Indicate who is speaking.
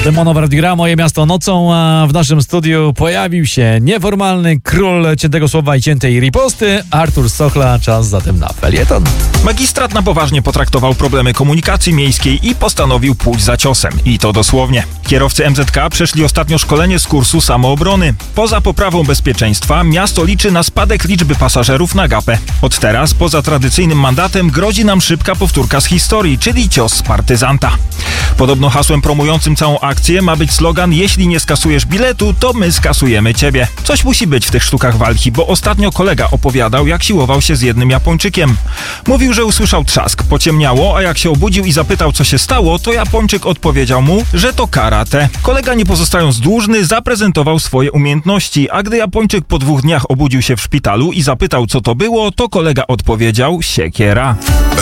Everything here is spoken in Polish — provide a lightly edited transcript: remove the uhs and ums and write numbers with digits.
Speaker 1: Demono Gra, moje miasto nocą, a w naszym studiu pojawił się nieformalny król ciętego słowa i ciętej riposty, Artur Sochla. Czas zatem na felieton.
Speaker 2: Magistrat na poważnie potraktował problemy komunikacji miejskiej i postanowił pójść za ciosem. I to dosłownie. Kierowcy MZK przeszli ostatnio szkolenie z kursu samoobrony. Poza poprawą bezpieczeństwa miasto liczy na spadek liczby pasażerów na gapę. Od teraz, poza tradycyjnym mandatem, grozi nam szybka powtórka z historii, czyli cios z partyzanta. Podobno hasłem promującym całą akcję ma być slogan: jeśli nie skasujesz biletu, to my skasujemy ciebie. Coś musi być w tych sztukach walki, bo ostatnio kolega opowiadał, jak siłował się z jednym Japończykiem. Mówił, że usłyszał trzask, pociemniało, a jak się obudził i zapytał, co się stało, to Japończyk odpowiedział mu, że to karate. Kolega, nie pozostając dłużny, zaprezentował swoje umiejętności, a gdy Japończyk po 2 dniach obudził się w szpitalu i zapytał, co to było, to kolega odpowiedział: siekiera.